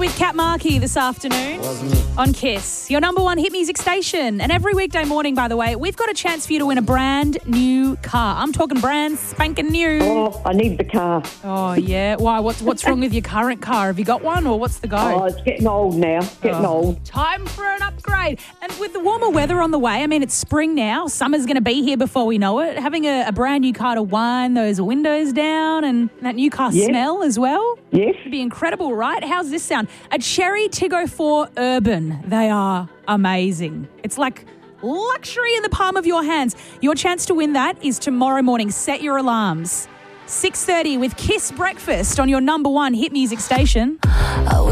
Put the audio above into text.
with Kat Markey this afternoon on Kiss, your number one hit music station. And every weekday morning, by the way, we've got a chance for you to win a brand new car. I'm talking brand spanking new. Oh, I need the car. Oh, yeah. Why? What's wrong with your current car? Have you got one or what's the go? Oh, it's getting old now. Getting old. Time for an upgrade. And with the warmer weather on the way, I mean, it's spring now. Summer's going to be here before we know it. Having a brand new car to wind those windows down and that new car smell as well. Yes. It'd be incredible, right? How's this sound? A Cherry Tiggo 4 Urban. They are amazing. It's like luxury in the palm of your hands. Your chance to win that is tomorrow morning. Set your alarms. 6:30 with Kiss Breakfast on your number one hit music station.